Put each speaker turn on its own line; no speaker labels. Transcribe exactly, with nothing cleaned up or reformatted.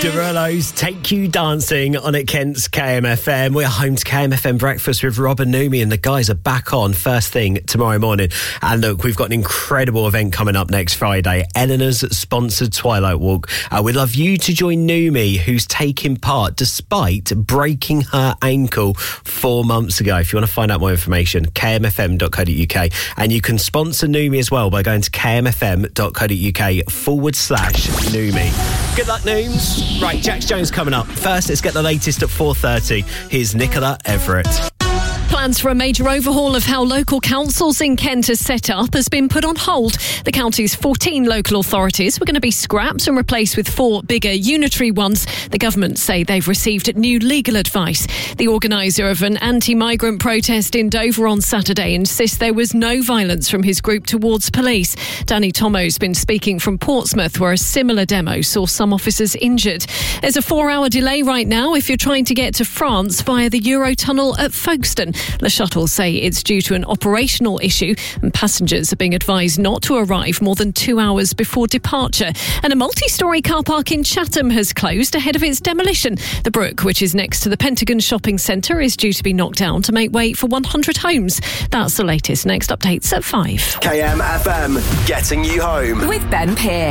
Derulo's Take You Dancing on at Kent's K M F M. We're home to K M F M Breakfast with Rob and Numi, and the guys are back on first thing tomorrow morning. And look, we've got an incredible event coming up next Friday. Eleanor's sponsored Twilight Walk. Uh, we'd love you to join Numi, who's taking part despite breaking her ankle four months ago. If you want to find out more information, k m f m dot co dot u k. And you can sponsor Numi as well by going to k m f m dot co dot u k forward slash Numi. Good luck, Nooms. Right, Jax Jones coming up. First, let's get the latest at four thirty. Here's Nicola Everett.
Plans for a major overhaul of how local councils in Kent are set up has been put on hold. The county's fourteen local authorities were going to be scrapped and replaced with four bigger unitary ones. The government say they've received new legal advice. The organiser of an anti-migrant protest in Dover on Saturday insists there was no violence from his group towards police. Danny Tomo's been speaking from Portsmouth, where a similar demo saw some officers injured. There's a four-hour delay right now if you're trying to get to France via the Eurotunnel at Folkestone. Le Shuttles say it's due to an operational issue, and passengers are being advised not to arrive more than two hours before departure. And a multi-storey car park in Chatham has closed ahead of its demolition. The Brook, which is next to the Pentagon Shopping Centre, is due to be knocked down to make way for one hundred homes. That's the latest. Next updates at five.
K M F M, getting you home.
With Ben Pearce.